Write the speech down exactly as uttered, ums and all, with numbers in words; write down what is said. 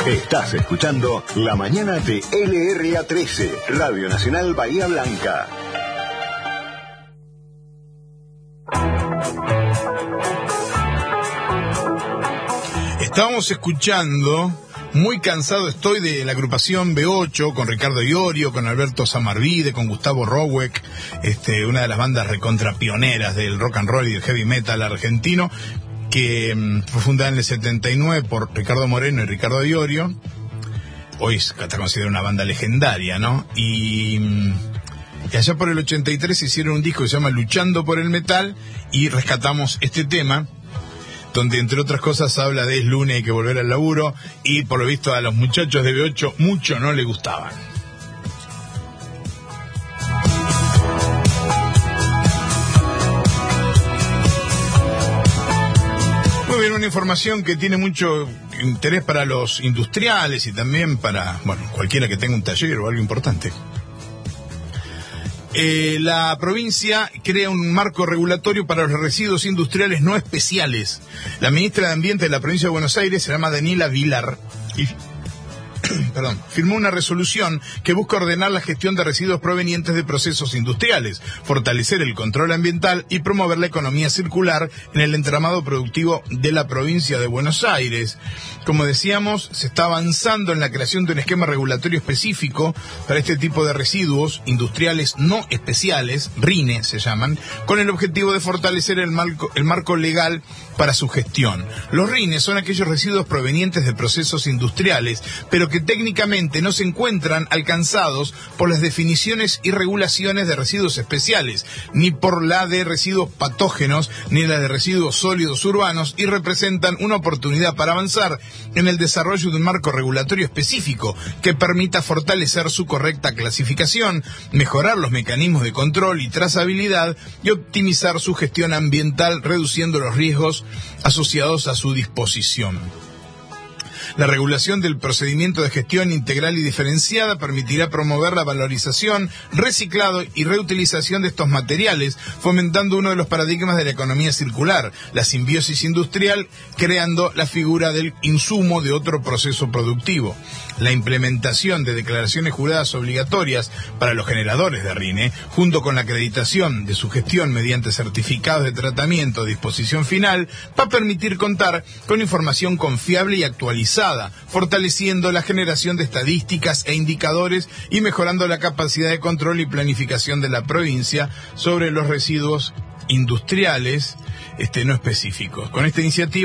Estás escuchando La Mañana de L R A trece, Radio Nacional Bahía Blanca. Estábamos escuchando Muy cansado estoy de la agrupación B ocho, con Ricardo Iorio, con Alberto Samarvide, con Gustavo Rowek, este, una de las bandas recontrapioneras del rock and roll y del heavy metal argentino, que um, fue fundada en el setenta y nueve por Ricardo Moreno y Ricardo Iorio. Hoy está considerada una banda legendaria, ¿no? Y, um, y allá por el ochenta y tres hicieron un disco que se llama Luchando por el Metal, y rescatamos este tema, donde entre otras cosas habla de es lunes, hay que volver al laburo, y por lo visto a los muchachos de B ocho mucho no les gustaban. Muy bien, una información que tiene mucho interés para los industriales y también para, bueno, cualquiera que tenga un taller o algo importante. Eh, la provincia crea un marco regulatorio para los residuos industriales no especiales. La ministra de Ambiente de la provincia de Buenos Aires, se llama Daniela Vilar, y Perdón, firmó una resolución que busca ordenar la gestión de residuos provenientes de procesos industriales, fortalecer el control ambiental y promover la economía circular en el entramado productivo de la provincia de Buenos Aires. Como decíamos, se está avanzando en la creación de un esquema regulatorio específico para este tipo de residuos industriales no especiales, RINE se llaman, con el objetivo de fortalecer el marco, el marco legal para su gestión. Los RINE son aquellos residuos provenientes de procesos industriales, pero que técnicamente no se encuentran alcanzados por las definiciones y regulaciones de residuos especiales, ni por la de residuos patógenos, ni la de residuos sólidos urbanos, y representan una oportunidad para avanzar en el desarrollo de un marco regulatorio específico que permita fortalecer su correcta clasificación, mejorar los mecanismos de control y trazabilidad y optimizar su gestión ambiental, reduciendo los riesgos asociados a su disposición. La regulación del procedimiento de gestión integral y diferenciada permitirá promover la valorización, reciclado y reutilización de estos materiales, fomentando uno de los paradigmas de la economía circular, la simbiosis industrial, creando la figura del insumo de otro proceso productivo. La implementación de declaraciones juradas obligatorias para los generadores de RINE, junto con la acreditación de su gestión mediante certificados de tratamiento a disposición final, va a permitir contar con información confiable y actualizada, fortaleciendo la generación de estadísticas e indicadores y mejorando la capacidad de control y planificación de la provincia sobre los residuos industriales este, no específicos. Con esta iniciativa